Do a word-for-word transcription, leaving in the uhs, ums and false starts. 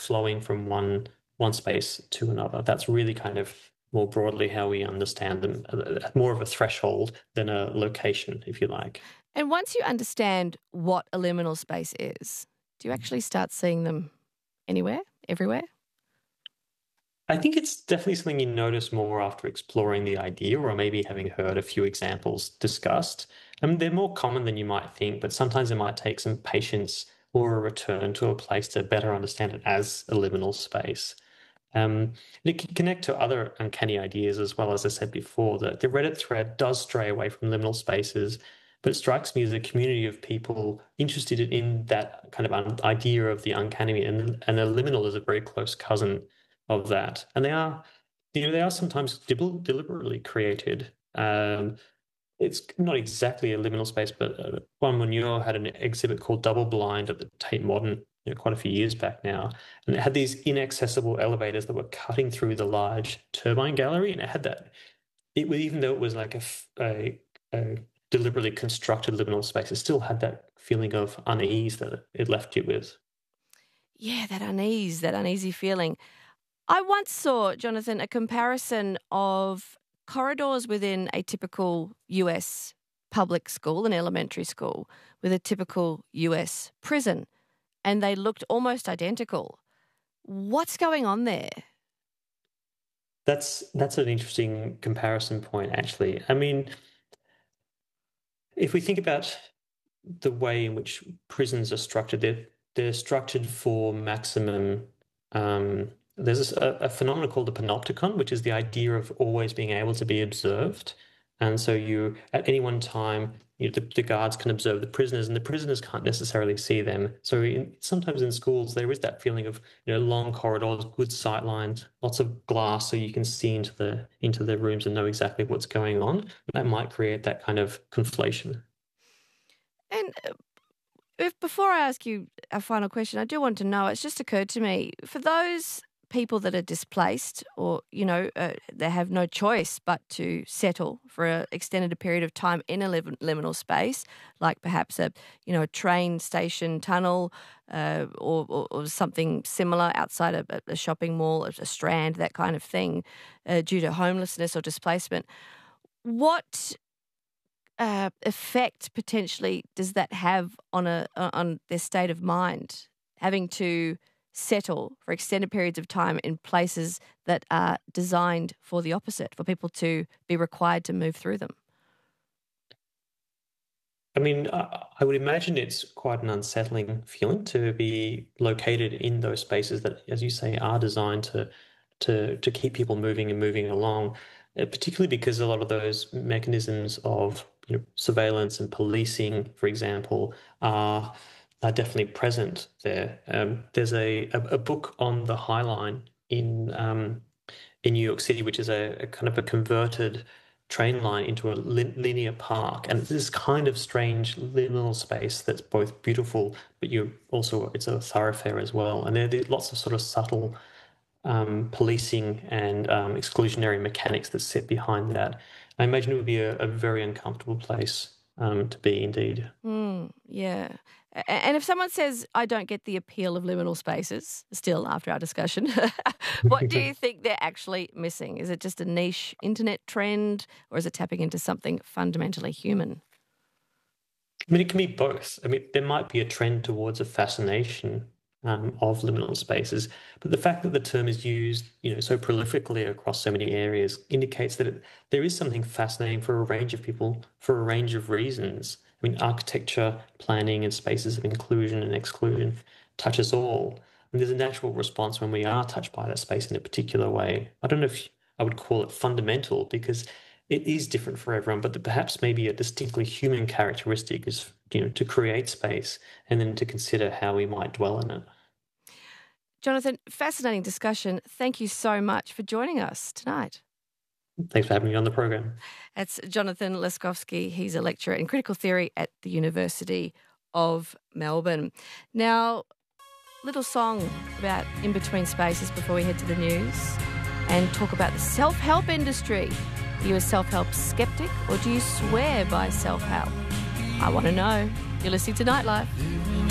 flowing from one one space to another. That's really kind of more broadly how we understand them, uh, more of a threshold than a location, if you like. And once you understand what a liminal space is, do you actually start seeing them anywhere, everywhere? I think it's definitely something you notice more after exploring the idea or maybe having heard a few examples discussed. I mean, they're more common than you might think, but sometimes it might take some patience or a return to a place to better understand it as a liminal space. Um, and it can connect to other uncanny ideas as well. As I said before, that the Reddit thread does stray away from liminal spaces, but it strikes me as a community of people interested in that kind of un- idea of the uncanny, and, and a liminal is a very close cousin of that. And they are, you know, they are sometimes deliber- deliberately created. Um, it's not exactly a liminal space, but uh, Juan Munoz had an exhibit called Double Blind at the Tate Modern, you know, quite a few years back now, and it had these inaccessible elevators that were cutting through the large turbine gallery, and it had that. It was, even though it was like a, a, a deliberately constructed liminal space, it still had that feeling of unease that it left you with. Yeah, that unease, that uneasy feeling. I once saw, Jonathan, a comparison of corridors within a typical U S public school, an elementary school, with a typical U S prison, and they looked almost identical. What's going on there? That's that's an interesting comparison point, actually. I mean, if we think about the way in which prisons are structured, they're, they're structured for maximum. Um, there's a, a phenomenon called the panopticon, which is the idea of always being able to be observed. And so you, at any one time, you know, the, the guards can observe the prisoners, and the prisoners can't necessarily see them. So in, sometimes in schools, there is that feeling of, you know, long corridors, good sight lines, lots of glass, so you can see into the into the rooms and know exactly what's going on. That might create that kind of conflation. And uh, if before I ask you a final question, I do want to know, it's just occurred to me, for those people that are displaced or, you know, uh, they have no choice but to settle for an extended period of time in a lim- liminal space, like perhaps a, you know, a train station tunnel uh, or, or, or something similar outside a, a shopping mall, a strand, that kind of thing, uh, due to homelessness or displacement. What uh, effect potentially does that have on a on their state of mind, having to settle for extended periods of time in places that are designed for the opposite, for people to be required to move through them? I mean, I I would imagine it's quite an unsettling feeling to be located in those spaces that, as you say, are designed to to to keep people moving and moving along, uh, particularly because a lot of those mechanisms of, you know, surveillance and policing, for example, are are definitely present there. Um, there's a, a a book on the High Line in um, in New York City, which is a, a kind of a converted train line into a lin- linear park, and it's this kind of strange liminal space that's both beautiful, but you also, it's a thoroughfare as well. And there are lots of sort of subtle um, policing and um, exclusionary mechanics that sit behind that. I imagine it would be a, a very uncomfortable place um, to be, indeed. Mm, yeah. A- And if someone says, I don't get the appeal of liminal spaces, still after our discussion, what do you think they're actually missing? Is it just a niche internet trend, or is it tapping into something fundamentally human? I mean, it can be both. I mean, there might be a trend towards a fascination um, of liminal spaces, but the fact that the term is used, you know, so prolifically across so many areas indicates that it, there is something fascinating for a range of people for a range of reasons. I mean, architecture, planning, and spaces of inclusion and exclusion touch us all. And there's a natural response when we are touched by that space in a particular way. I don't know if I would call it fundamental, because it is different for everyone, but perhaps maybe a distinctly human characteristic is, you know, to create space and then to consider how we might dwell in it. Jonathan, fascinating discussion. Thank you so much for joining us tonight. Thanks for having me on the program. That's Jonathan Leskovsky. He's a lecturer in critical theory at the University of Melbourne. Now, little song about in-between spaces before we head to the news and talk about the self-help industry. Are you a self-help skeptic, or do you swear by self-help? I want to know. You're listening to Nightlife.